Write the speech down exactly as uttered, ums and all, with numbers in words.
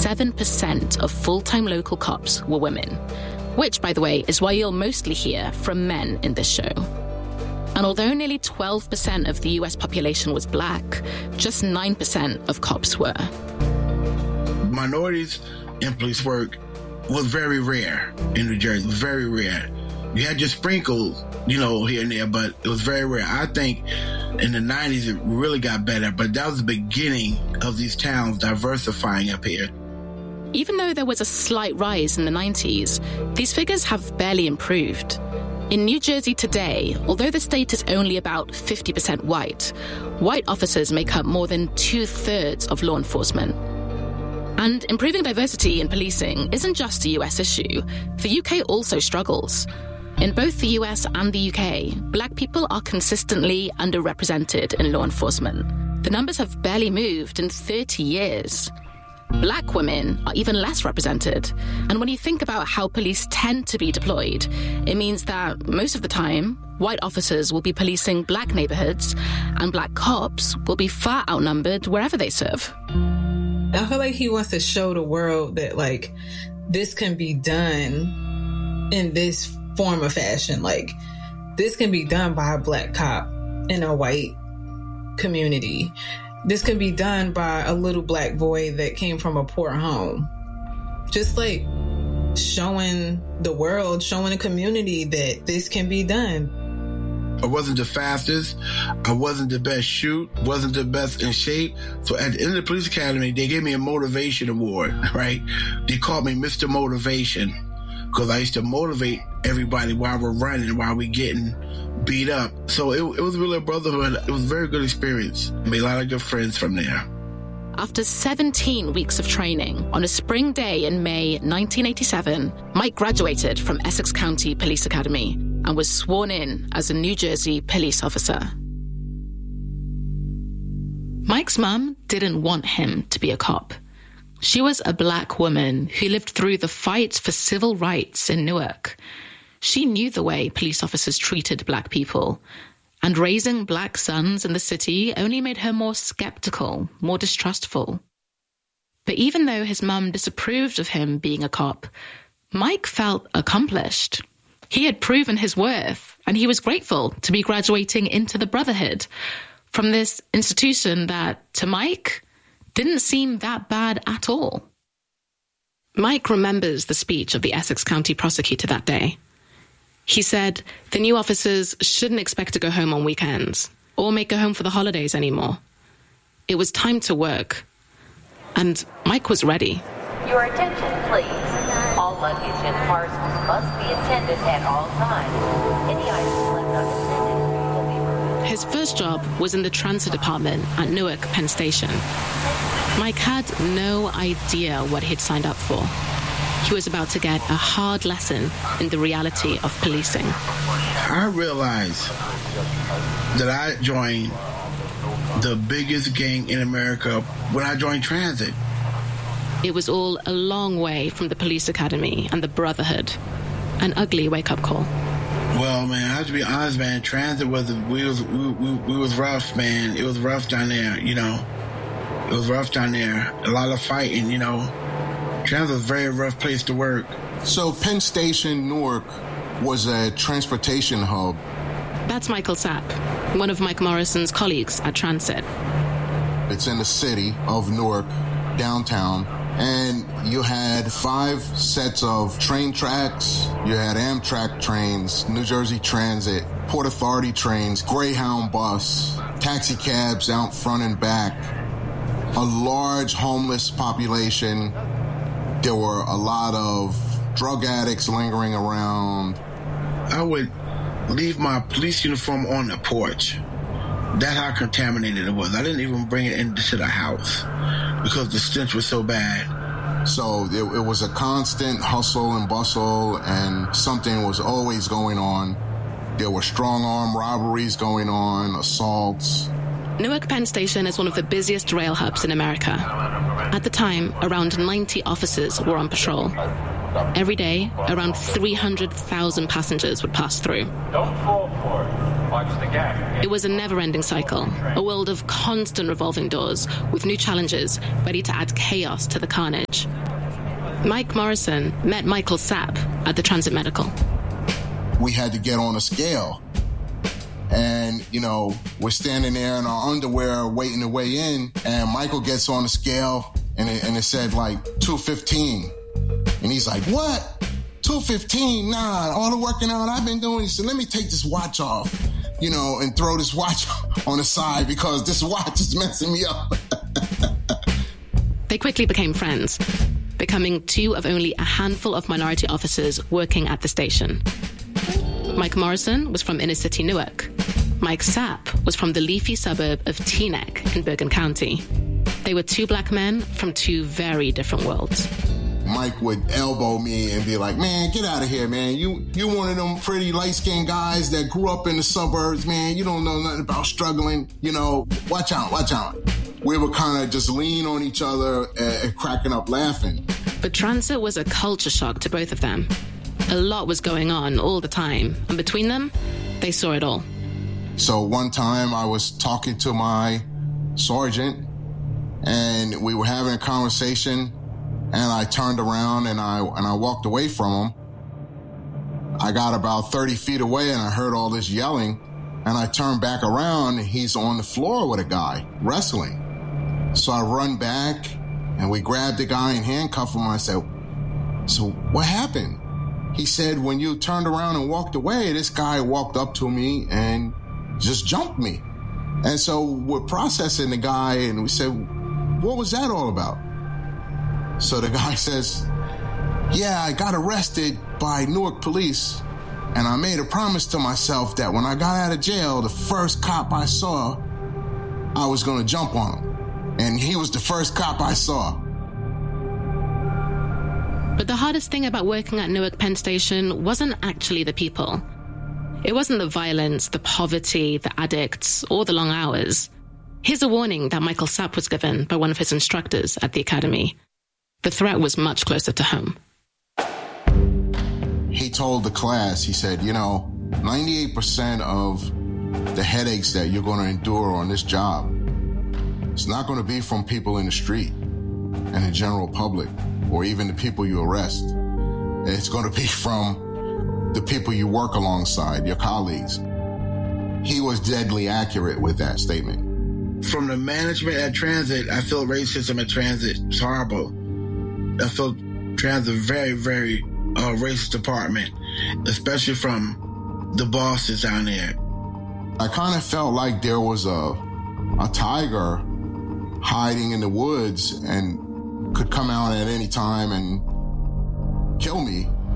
seven percent of full-time local cops were women, which, by the way, is why you'll mostly hear from men in this show. And although nearly twelve percent of the U S population was black, just nine percent of cops were. Minorities in police work was very rare in New Jersey, very rare. You had your sprinkles, you know, here and there, but it was very rare. I think in the nineties, it really got better, but that was the beginning of these towns diversifying up here. Even though there was a slight rise in the nineties, these figures have barely improved. In New Jersey today, although the state is only about fifty percent white, white officers make up more than two-thirds of law enforcement. And improving diversity in policing isn't just a U S issue. The U K also struggles. In both the U S and the U K, black people are consistently underrepresented in law enforcement. The numbers have barely moved in thirty years. Black women are even less represented. And when you think about how police tend to be deployed, it means that most of the time, white officers will be policing black neighborhoods and black cops will be far outnumbered wherever they serve. I feel like he wants to show the world that, like, this can be done in this form of fashion. Like, this can be done by a black cop in a white community. This can be done by a little black boy that came from a poor home. Just like showing the world, showing the community that this can be done. I wasn't the fastest. I wasn't the best shoot, wasn't the best in shape. So at the end of the police academy, they gave me a motivation award, right? They called me Mister Motivation because I used to motivate everybody while we're running, while we're getting beat up. So it, it was really a brotherhood. It was a very good experience. Made a lot of good friends from there. After seventeen weeks of training, on a spring day in May nineteen eighty-seven, Mike graduated from Essex County Police Academy and was sworn in as a New Jersey police officer. Mike's mum didn't want him to be a cop. She was a black woman who lived through the fight for civil rights in Newark. She knew the way police officers treated black people, and raising black sons in the city only made her more skeptical, more distrustful. But even though his mum disapproved of him being a cop, Mike felt accomplished. He had proven his worth, and he was grateful to be graduating into the Brotherhood from this institution that, to Mike, didn't seem that bad at all. Mike remembers the speech of the Essex County prosecutor that day. He said the new officers shouldn't expect to go home on weekends or make a home for the holidays anymore. It was time to work. And Mike was ready. Your attention, please. All luggage and parcels must be attended at all times. Any items left unattended will be removed. His first job was in the transit department at Newark Penn Station. Mike had no idea what he'd signed up for. He was about to get a hard lesson in the reality of policing. I realized that I joined the biggest gang in America when I joined transit. It was all a long way from the police academy and the Brotherhood. An ugly wake-up call. Well, man, I have to be honest, man. Transit was, we was, we, we, we was rough, man. It was rough down there, you know. It was rough down there. A lot of fighting, you know. Transit was a very rough place to work. So Penn Station, Newark, was a transportation hub. That's Michael Sapp, one of Mike Morrison's colleagues at Transit. It's in the city of Newark, downtown, and you had five sets of train tracks. You had Amtrak trains, New Jersey Transit, Port Authority trains, Greyhound bus, taxi cabs out front and back, a large homeless population. There were a lot of drug addicts lingering around. I would leave my police uniform on the porch. That's how contaminated it was. I didn't even bring it into the house because the stench was so bad. So it, it was a constant hustle and bustle, and something was always going on. There were strong-arm robberies going on, assaults. Newark Penn Station is one of the busiest rail hubs in America. At the time, around ninety officers were on patrol. Every day, around three hundred thousand passengers would pass through. Don't fall for it. It was a never-ending cycle, a world of constant revolving doors with new challenges ready to add chaos to the carnage. Mike Morrison met Michael Sapp at the Transit Medical. We had to get on a scale. And, you know, we're standing there in our underwear waiting to weigh in, and Michael gets on the scale, and it, and it said, like, two fifteen. And he's like, what? two fifteen? Nah, all the working out I've been doing. He said, let me take this watch off, you know, and throw this watch on the side because this watch is messing me up. They quickly became friends, becoming two of only a handful of minority officers working at the station. Mike Morrison was from inner-city Newark. Mike Sapp was from the leafy suburb of Teaneck in Bergen County. They were two black men from two very different worlds. Mike would elbow me and be like, man, get out of here, man. You you one of them pretty light-skinned guys that grew up in the suburbs, man. You don't know nothing about struggling. You know, watch out, watch out. We would kind of just lean on each other and, and cracking up laughing. But transit was a culture shock to both of them. A lot was going on all the time, and between them, they saw it all. So one time I was talking to my sergeant, and we were having a conversation, and I turned around and I and I walked away from him. I got about thirty feet away, and I heard all this yelling, and I turned back around, and he's on the floor with a guy, wrestling. So I run back, and we grabbed the guy and handcuffed him, and I said, so what happened? He said, when you turned around and walked away, this guy walked up to me and just jumped me. And so we're processing the guy, and we said, what was that all about? So the guy says, yeah, I got arrested by Newark police, and I made a promise to myself that when I got out of jail, the first cop I saw, I was going to jump on him. And he was the first cop I saw. But the hardest thing about working at Newark Penn Station wasn't actually the people. It wasn't the violence, the poverty, the addicts, or the long hours. Here's a warning that Michael Sapp was given by one of his instructors at the academy. The threat was much closer to home. He told the class, he said, you know, ninety-eight percent of the headaches that you're going to endure on this job, it's not going to be from people in the street and the general public, or even the people you arrest. It's going to be from the people you work alongside, your colleagues. He was deadly accurate with that statement. From the management at Transit, I feel racism at Transit is horrible. I feel Transit very, very uh, racist department, especially from the bosses down there. I kind of felt like there was a a tiger hiding in the woods and could come out at any time and kill me.